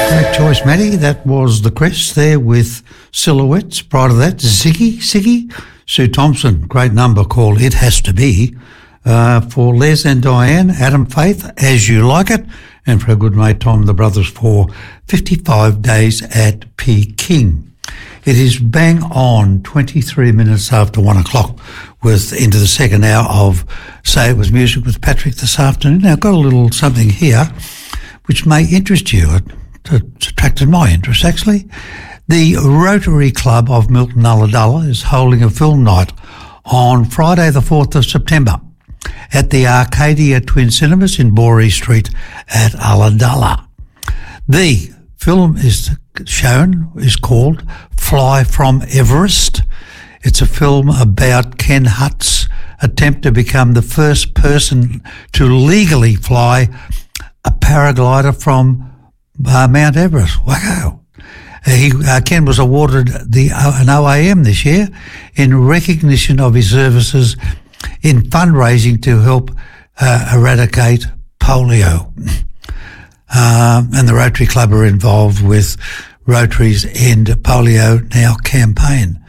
Great choice, Matty. That was The Crest there with Silhouettes. Prior to that, Ziggy. Sue Thompson, great number called It Has to Be. For Les and Diane, Adam Faith, As You Like It. And for our good mate Tom, the Brothers, for 55 Days at Peking. It is bang on 23 minutes after 1 o'clock into the second hour of Say It Was Music with Patrick this afternoon. Now, I've got a little something here which may interest you. It's attracted my interest, actually. The Rotary Club of Milton Ulladulla is holding a film night on Friday the 4th of September at the Arcadia Twin Cinemas in Boree Street at Ulladulla. The film is called Fly from Everest. It's a film about Ken Hutt's attempt to become the first person to legally fly a paraglider from Mount Everest. Wow. Ken was awarded an OAM this year in recognition of his services in fundraising to help eradicate polio. And the Rotary Club are involved with Rotary's End Polio Now campaign.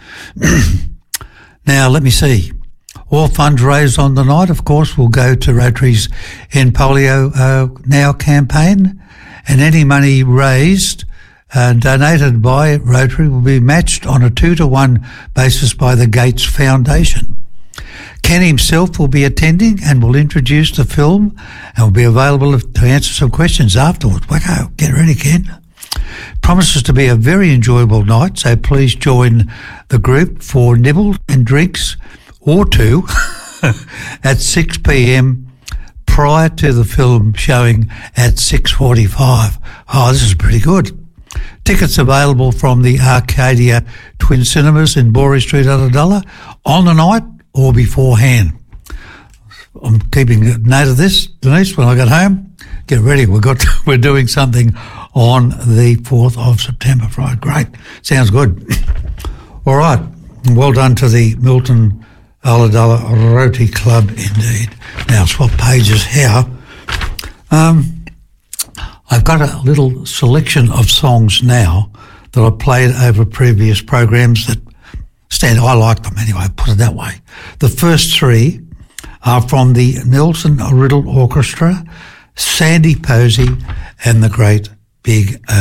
Now, let me see. All funds raised on the night, of course, will go to Rotary's End Polio Now campaign, and any money raised and donated by Rotary will be matched on a 2-to-1 basis by the Gates Foundation. Ken himself will be attending and will introduce the film and will be available to answer some questions afterwards. Wacko, get ready, Ken. Promises to be a very enjoyable night, so please join the group for nibbles and drinks or two at 6 p.m. prior to the film showing at 6:45. Oh, this is pretty good. Tickets available from the Arcadia Twin Cinemas in Boree Street, Ulladulla, on the night or beforehand. I'm keeping a note of this, Denise, when I get home. Get ready, we're doing something on the 4th of September, Friday. Great, sounds good. All right, well done to the Milton Ulladulla Rotary Club indeed. Now, swap pages here. I've got a little selection of songs now that I played over previous programs that I like them anyway, put it that way. The first three are from the Nelson Riddle Orchestra, Sandy Posey, and the Great Big O.